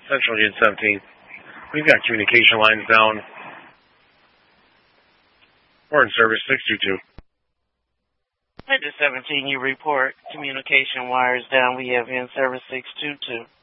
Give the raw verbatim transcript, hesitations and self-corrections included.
Central Unit seventeen. We've got communication lines down. We're in service six two two. At the seventeen, you report communication wires down. We have in service six two two.